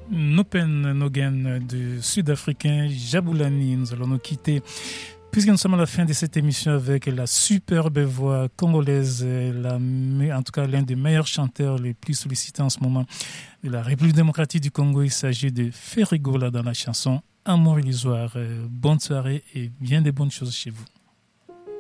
Nopen Nogen du Sud-Africain Jabulani. Nous allons nous quitter puisque nous sommes à la fin de cette émission avec la superbe voix congolaise, en tout cas l'un des meilleurs chanteurs les plus sollicités en ce moment de la République démocratique du Congo. Il s'agit de Ferrigola dans la chanson Amour illusoire. Bonne soirée et bien des bonnes choses chez vous.